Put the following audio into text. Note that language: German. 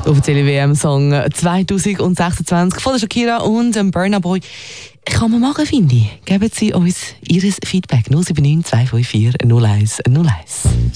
Offizielle WM-Song 2026 von der Shakira und dem Burna Boy. Kann man machen, finde ich. Geben Sie uns Ihr Feedback 079 254 01 01.